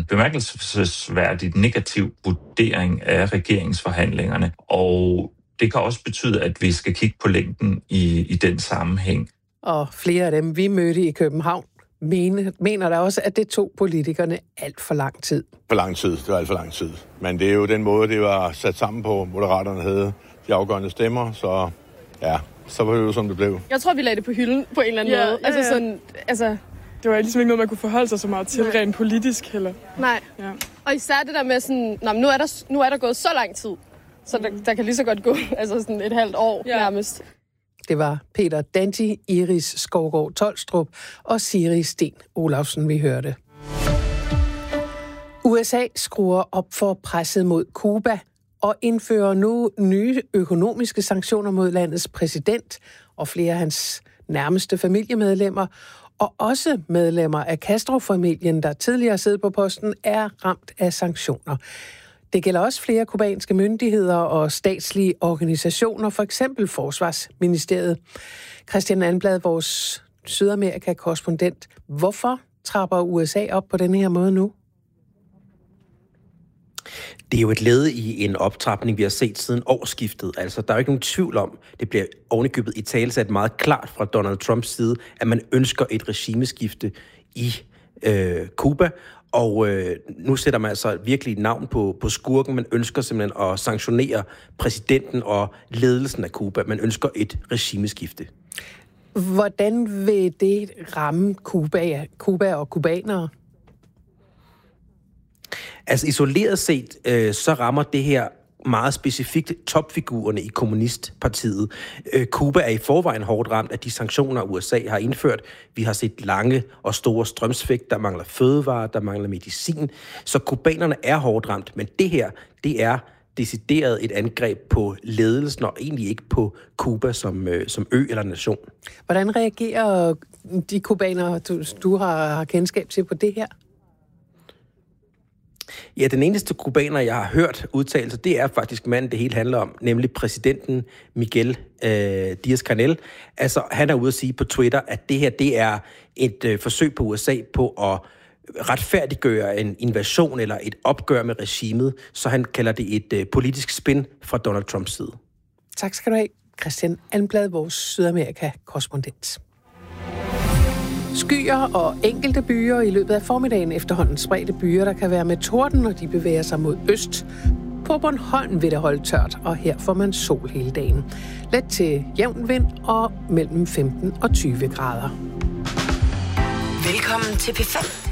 en bemærkelsesværdigt negativ vurdering af regeringsforhandlingerne, og det kan også betyde, at vi skal kigge på længden i den sammenhæng. Og flere af dem, vi mødte i København, mener der også, at det tog politikerne alt for lang tid. For lang tid, det var alt for lang tid. Men det er jo den måde, det var sat sammen på. Moderaterne havde de afgørende stemmer, så ja, så var det jo, som det blev. Jeg tror, vi lagde det på hylden på en eller anden måde. Det var ligesom ikke noget, man kunne forholde sig så meget til, rent politisk heller. Nej. Ja. Og især det der med sådan, nu er der gået så lang tid, så der kan lige så godt gå sådan et halvt år nærmest. Det var Peter Danti, Iris Skovgaard Tolstrup og Siri Sten Olafsen, vi hørte. USA skruer op for presset mod Cuba og indfører nu nye økonomiske sanktioner mod landets præsident og flere af hans nærmeste familiemedlemmer, og også medlemmer af Castro-familien, der tidligere sidder på posten, er ramt af sanktioner. Det gælder også flere kubanske myndigheder og statslige organisationer, for eksempel Forsvarsministeriet. Christian Almblad, vores Sydamerika-korrespondent. Hvorfor trapper USA op på den her måde nu? Det er jo et led i en optrapning, vi har set siden årsskiftet. Altså, der er jo ikke nogen tvivl om, det bliver ovenikøbet i talesat meget klart fra Donald Trumps side, at man ønsker et regimeskifte i Cuba. Og nu sætter man altså virkelig navn på skurken. Man ønsker simpelthen at sanktionere præsidenten og ledelsen af Cuba. Man ønsker et regimeskifte. Hvordan vil det ramme Cuba og kubanere? Altså isoleret set, så rammer det her meget specifikt topfigurerne i Kommunistpartiet. Cuba er i forvejen hårdt ramt af de sanktioner, USA har indført. Vi har set lange og store strømsvigt, der mangler fødevarer, der mangler medicin. Så kubanerne er hårdt ramt, men det her, det er decideret et angreb på ledelsen og egentlig ikke på Cuba som ø eller nation. Hvordan reagerer de kubanere, du har kendskab til på det her? Ja, den eneste kubaner, jeg har hørt udtalelser, det er faktisk manden, det hele handler om, nemlig præsidenten Miguel Díaz-Canel. Altså, han er ude at sige på Twitter, at det her, det er et forsøg på USA på at retfærdiggøre en invasion eller et opgør med regimet, så han kalder det et politisk spin fra Donald Trumps side. Tak skal du have, Christian Almblad, vores Sydamerika-korrespondent. Skyer og enkelte byer i løbet af formiddagen, efterhånden spredte byer, der kan være med torden, og de bevæger sig mod øst. På Bornholm vil det holde tørt, og her får man sol hele dagen. Let til jævn vind og mellem 15 og 20 grader. Velkommen til P5.